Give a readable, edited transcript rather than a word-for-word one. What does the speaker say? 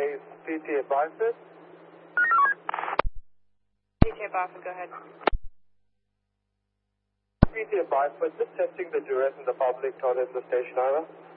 base, PTA Barford. PTA Barford, go ahead. PTA Barford, just testing the duress in the public toilet in the station, over.